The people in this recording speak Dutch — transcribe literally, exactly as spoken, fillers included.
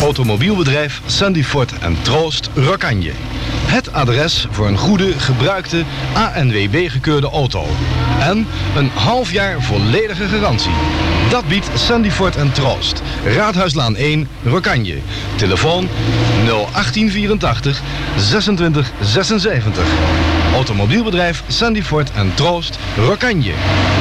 Automobielbedrijf Sandy Ford en Troost Rockanje. Het adres voor een goede, gebruikte, A N W B-gekeurde auto. En een half jaar volledige garantie. Dat biedt Sandy Ford en Troost. Raadhuislaan één, Rockanje. Telefoon nul achttien vierentachtig zesentwintig zesenzeventig. Automobielbedrijf Sandy Ford en Troost Rockanje.